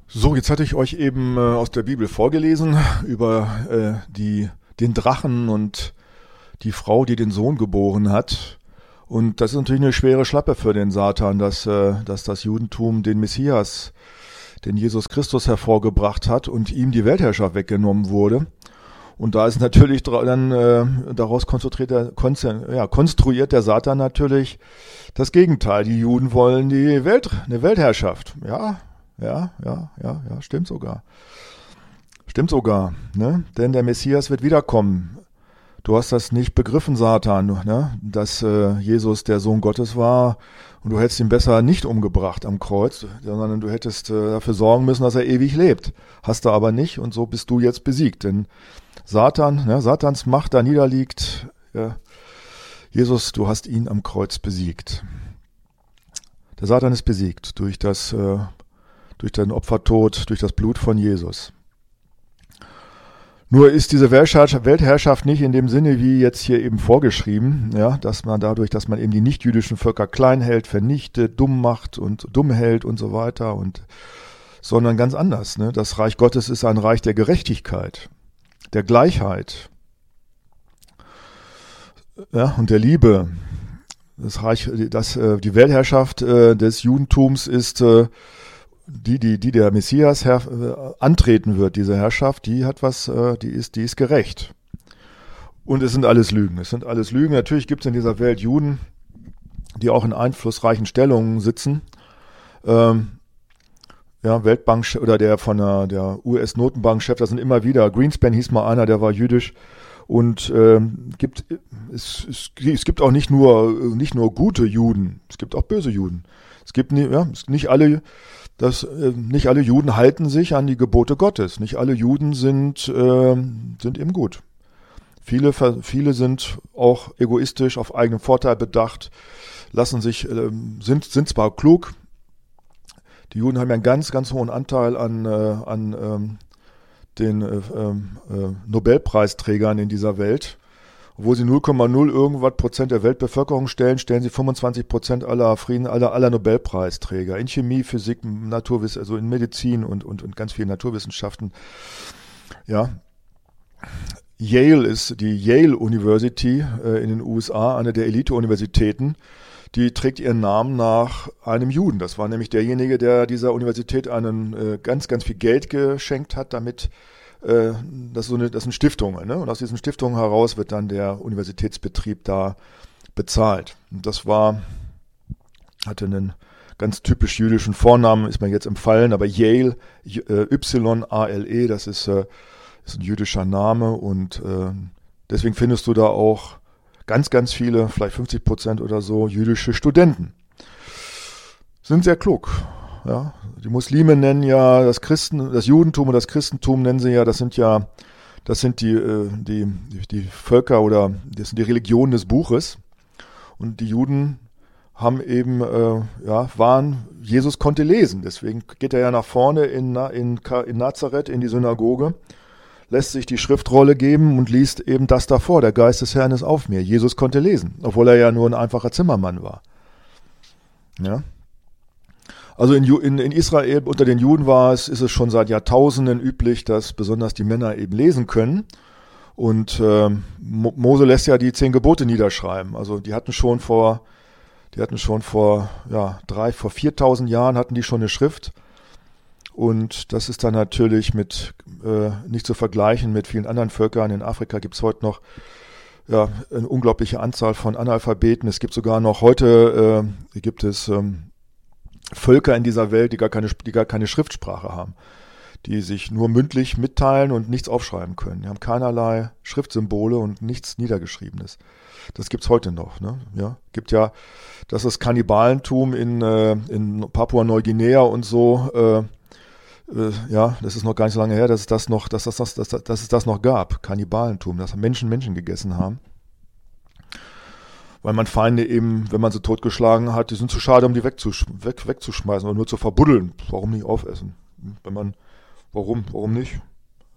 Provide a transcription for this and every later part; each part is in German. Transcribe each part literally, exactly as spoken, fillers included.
So, jetzt hatte ich euch eben äh, aus der Bibel vorgelesen über äh, die, den Drachen und die Frau, die den Sohn geboren hat. Und das ist natürlich eine schwere Schlappe für den Satan, dass, äh, dass das Judentum den Messias, den Jesus Christus hervorgebracht hat und ihm die Weltherrschaft weggenommen wurde. Und da ist natürlich dann äh, daraus konstruiert der, konzer, ja, konstruiert der Satan natürlich das Gegenteil. Die Juden wollen die Welt, eine Weltherrschaft. Ja, ja, ja, ja, ja, stimmt sogar. Stimmt sogar, ne? Denn der Messias wird wiederkommen. Du hast das nicht begriffen, Satan, ne? Dass äh, Jesus der Sohn Gottes war und du hättest ihn besser nicht umgebracht am Kreuz, sondern du hättest äh, dafür sorgen müssen, dass er ewig lebt. Hast du aber nicht und so bist du jetzt besiegt. Denn Satan, ne, Satans Macht da niederliegt, ja, Jesus, du hast ihn am Kreuz besiegt. Der Satan ist besiegt durch das, äh, durch den Opfertod, durch das Blut von Jesus. Nur ist diese Weltherrschaft nicht in dem Sinne wie jetzt hier eben vorgeschrieben, ja, dass man dadurch, dass man eben die nichtjüdischen Völker klein hält, vernichtet, dumm macht und dumm hält und so weiter, und sondern ganz anders. Ne? Das Reich Gottes ist ein Reich der Gerechtigkeit, der Gleichheit, ja, und der Liebe. Das Reich, das, die Weltherrschaft äh, des Judentums ist äh, die, die, die der Messias her, äh, antreten wird, diese Herrschaft, die hat was, äh, die ist, die ist gerecht. Und es sind alles Lügen. Es sind alles Lügen. Natürlich gibt es in dieser Welt Juden, die auch in einflussreichen Stellungen sitzen. Ähm, ja, Weltbank oder der von der, der U S-Notenbankchef, das sind immer wieder. Greenspan hieß mal einer, der war jüdisch. Und ähm, gibt es, es, es gibt auch nicht nur nicht nur gute Juden, es gibt auch böse Juden. Es gibt nie, ja, nicht alle das äh, nicht alle Juden halten sich an die Gebote Gottes. Nicht alle Juden sind äh, sind eben gut. Viele viele sind auch egoistisch, auf eigenen Vorteil bedacht, lassen sich äh, sind sind zwar klug. Die Juden haben ja einen ganz ganz hohen Anteil an äh, an ähm, den äh, äh, Nobelpreisträgern in dieser Welt. Obwohl sie null Komma null irgendwas Prozent der Weltbevölkerung stellen, stellen sie fünfundzwanzig Prozent aller Frieden, aller, aller Nobelpreisträger. In Chemie, Physik, Naturwissen, also in Medizin und, und, und ganz vielen Naturwissenschaften. Ja. Yale ist die Yale University äh, in den U S A, eine der Elite-Universitäten. Die trägt ihren Namen nach einem Juden. Das war nämlich derjenige, der dieser Universität einen äh, ganz, ganz viel Geld geschenkt hat, damit äh, das, so eine, das sind Stiftungen. Ne? Und aus diesen Stiftungen heraus wird dann der Universitätsbetrieb da bezahlt. Und das war, hatte einen ganz typisch jüdischen Vornamen, ist mir jetzt empfallen, aber Yale, Y A L E, das ist, äh, ist ein jüdischer Name, und äh, deswegen findest du da auch ganz, ganz viele, vielleicht fünfzig Prozent oder so, jüdische Studenten. Sind sehr klug. Ja. Die Muslime nennen ja das Christen, das Judentum und das Christentum nennen sie ja, das sind ja, das sind die, die, die Völker oder das sind die Religionen des Buches. Und die Juden haben eben, äh, ja, waren, Jesus konnte lesen. Deswegen geht er ja nach vorne in, in, in Nazareth, in die Synagoge, lässt sich die Schriftrolle geben und liest eben das davor. Der Geist des Herrn ist auf mir. Jesus konnte lesen, obwohl er ja nur ein einfacher Zimmermann war. Ja. Also in, in, in Israel unter den Juden war es, ist es schon seit Jahrtausenden üblich, dass besonders die Männer eben lesen können. Und äh, Mose lässt ja die zehn Gebote niederschreiben. Also die hatten schon vor, die hatten schon vor, ja, drei, vor viertausend Jahren hatten die schon eine Schrift. Und das ist dann natürlich mit äh, nicht zu vergleichen mit vielen anderen Völkern. In Afrika gibt es heute noch ja, eine unglaubliche Anzahl von Analphabeten. Es gibt sogar noch heute äh, gibt es ähm, Völker in dieser Welt, die gar keine, die gar keine Schriftsprache haben, die sich nur mündlich mitteilen und nichts aufschreiben können. Die haben keinerlei Schriftsymbole und nichts Niedergeschriebenes. Das gibt's heute noch. Ne? Ja, gibt ja, das ist Kannibalentum in, äh, in Papua-Neuguinea und so. Äh, äh, ja, das ist noch gar nicht so lange her, dass es das noch, dass das, dass, dass, dass es das noch gab. Kannibalentum, dass Menschen Menschen gegessen haben. Weil man Feinde eben, wenn man sie totgeschlagen hat, die sind zu schade, um die wegzusch- weg, wegzuschmeißen oder nur zu verbuddeln. Warum nicht aufessen? Wenn man, warum, warum nicht?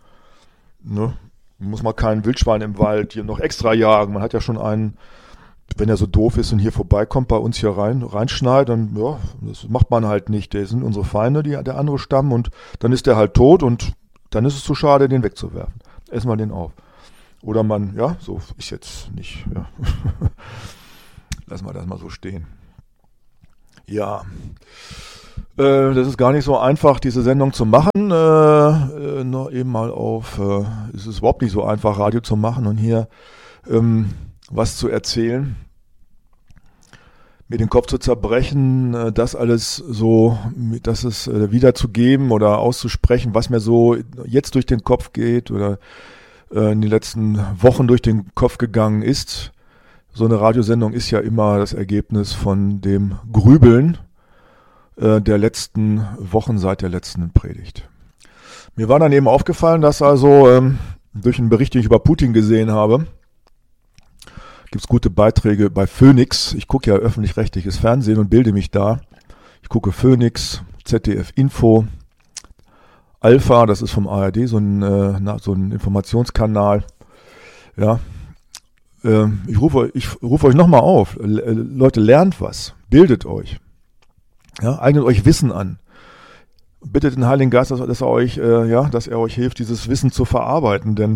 Ne? Muss man kein Wildschwein im Wald hier noch extra jagen. Man hat ja schon einen wenn er so doof ist und hier vorbeikommt, bei uns hier rein, reinschneit, dann, ja, das macht man halt nicht. Der sind unsere Feinde, die, der andere Stamm, und dann ist der halt tot und dann ist es zu schade, den wegzuwerfen. Essen wir den auf. Oder man, ja, so ist jetzt nicht, ja. Lassen wir das mal so stehen. Ja, äh, das ist gar nicht so einfach, diese Sendung zu machen. Äh, äh, noch eben mal auf, äh, es ist überhaupt nicht so einfach, Radio zu machen und hier ähm, was zu erzählen, mir den Kopf zu zerbrechen, äh, das alles so, das es äh, wiederzugeben oder auszusprechen, was mir so jetzt durch den Kopf geht oder äh, in den letzten Wochen durch den Kopf gegangen ist. So eine Radiosendung ist ja immer das Ergebnis von dem Grübeln äh, der letzten Wochen seit der letzten Predigt. Mir war dann eben aufgefallen, dass also ähm, durch einen Bericht, den ich über Putin gesehen habe, gibt es gute Beiträge bei Phoenix. Ich gucke ja öffentlich-rechtliches Fernsehen und bilde mich da. Ich gucke Phoenix, Z D F Info, Alpha, das ist vom A R D, so ein, äh, so ein Informationskanal. Ja, äh, ich rufe ich rufe euch nochmal auf. L- Leute, lernt was, bildet euch. Ja, eignet euch Wissen an. Bittet den Heiligen Geist, dass, dass er euch, äh, ja, dass er euch hilft, dieses Wissen zu verarbeiten, denn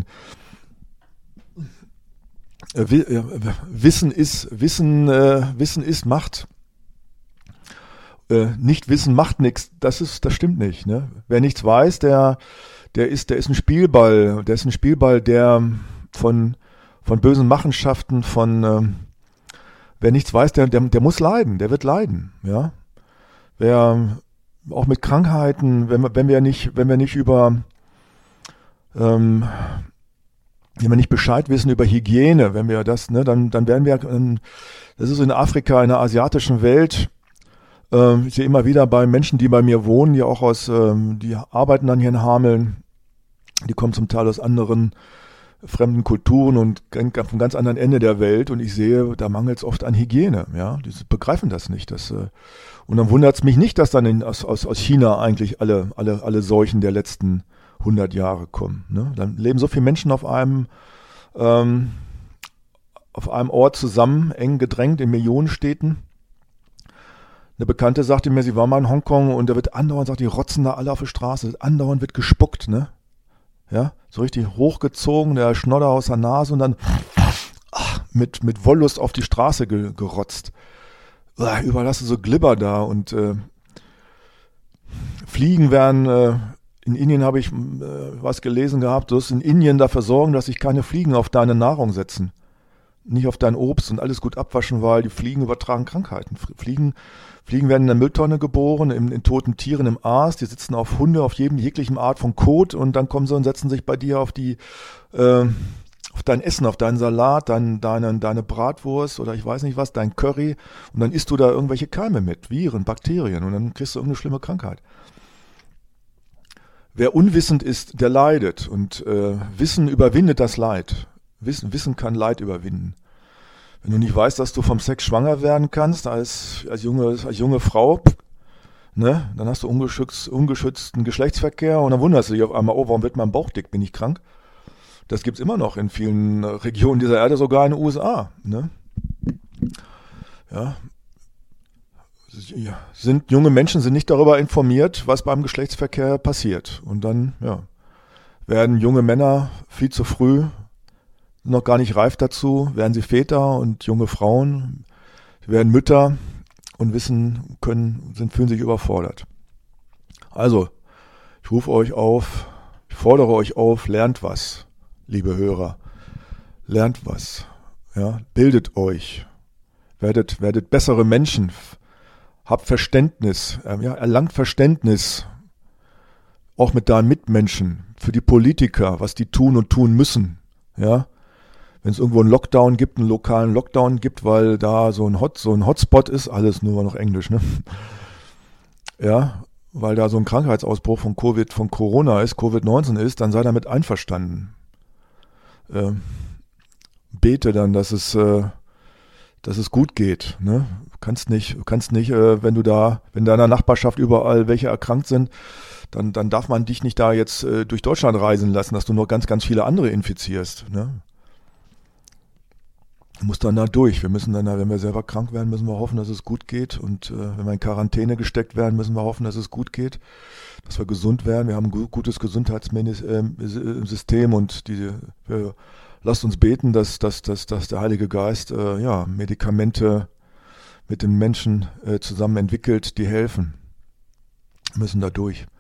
Wissen ist, Wissen, äh, Wissen ist Macht. Äh, nicht Wissen macht nichts. Das ist, das stimmt nicht. Ne? Wer nichts weiß, der, der ist, der ist ein Spielball. Der ist ein Spielball, der von, von bösen Machenschaften, von, ähm, wer nichts weiß, der, der, der muss leiden. Der wird leiden. Ja? Wer auch mit Krankheiten, wenn wir, wenn wir nicht, wenn wir nicht über ähm, wenn wir nicht Bescheid wissen über Hygiene, wenn wir das, ne, dann, dann werden wir, das ist in Afrika, in der asiatischen Welt, äh, ich sehe immer wieder bei Menschen, die bei mir wohnen, die auch aus, ähm, die arbeiten dann hier in Hameln, die kommen zum Teil aus anderen fremden Kulturen und vom ganz anderen Ende der Welt, und ich sehe, da mangelt es oft an Hygiene, ja, die begreifen das nicht, das, äh, und dann wundert es mich nicht, dass dann in, aus, aus, aus China eigentlich alle, alle, alle Seuchen der letzten hundert Jahre kommen. Ne? Dann leben so viele Menschen auf einem, ähm, auf einem Ort zusammen, eng gedrängt in Millionenstädten. Eine Bekannte sagte mir, sie war mal in Hongkong und da wird andauernd, sagt die, rotzen da alle auf der Straße, andauernd wird gespuckt, ne? Ja, so richtig hochgezogen, der Schnodder aus der Nase und dann ach, mit, mit Wollust auf die Straße ge, gerotzt. Ach, überall hast du so Glibber da und äh, Fliegen werden, äh, in Indien habe ich äh, was gelesen gehabt, du musst in Indien dafür sorgen, dass sich keine Fliegen auf deine Nahrung setzen. Nicht auf dein Obst und alles gut abwaschen, weil die Fliegen übertragen Krankheiten. Fliegen, Fliegen werden in der Mülltonne geboren, in, in toten Tieren im Aas, die sitzen auf Hunde, auf jedem jeglichen Art von Kot und dann kommen sie und setzen sich bei dir auf die, äh, auf dein Essen, auf deinen Salat, dein, deine, deine Bratwurst oder ich weiß nicht was, dein Curry und dann isst du da irgendwelche Keime mit, Viren, Bakterien und dann kriegst du irgendeine schlimme Krankheit. Wer unwissend ist, der leidet und äh, Wissen überwindet das Leid. Wissen, Wissen kann Leid überwinden. Wenn du nicht weißt, dass du vom Sex schwanger werden kannst als, als, junge, als junge Frau, ne, dann hast du ungeschützt, ungeschützten Geschlechtsverkehr und dann wunderst du dich auf einmal, oh, warum wird mein Bauch dick, bin ich krank? Das gibt's immer noch in vielen Regionen dieser Erde, sogar in den U S A. Ne? Ja. Ja, sind junge Menschen sind nicht darüber informiert, was beim Geschlechtsverkehr passiert. Und dann ja, werden junge Männer viel zu früh, noch gar nicht reif dazu, werden sie Väter und junge Frauen werden Mütter und wissen können, sind, fühlen sich überfordert. Also, ich rufe euch auf, ich fordere euch auf, lernt was, liebe Hörer. Lernt was. Ja, bildet euch. Werdet, werdet bessere Menschen. Habt Verständnis, ja, erlangt Verständnis, auch mit deinen Mitmenschen, für die Politiker, was die tun und tun müssen, ja. Wenn es irgendwo einen Lockdown gibt, einen lokalen Lockdown gibt, weil da so ein Hot, so ein Hotspot ist, alles nur noch Englisch, ne? Ja, weil da so ein Krankheitsausbruch von Covid, von Corona ist, Covid neunzehn ist, dann sei damit einverstanden. Äh, bete dann, dass es, äh, dass es gut geht, ne? Kannst nicht, kannst nicht, äh, wenn du da, wenn in deiner Nachbarschaft überall welche erkrankt sind, dann, dann darf man dich nicht da jetzt äh, durch Deutschland reisen lassen, dass du nur ganz, ganz viele andere infizierst. Ne? muss dann da durch. Wir müssen dann, wenn wir selber krank werden, müssen wir hoffen, dass es gut geht. Und äh, wenn wir in Quarantäne gesteckt werden, müssen wir hoffen, dass es gut geht, dass wir gesund werden. Wir haben ein gutes Gesundheitssystem und die, wir, lasst uns beten, dass, dass, dass, dass der Heilige Geist äh, ja, Medikamente mit den Menschen äh, zusammen entwickelt, die helfen. Wir müssen da durch.